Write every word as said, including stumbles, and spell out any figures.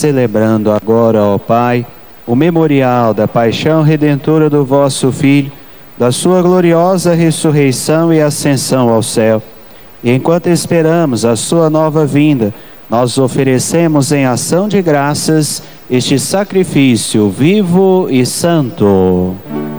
celebrando agora, ó Pai, o memorial da paixão redentora do vosso Filho, da sua gloriosa ressurreição e ascensão ao céu. E enquanto esperamos a sua nova vinda, nós oferecemos em ação de graças este sacrifício vivo e santo.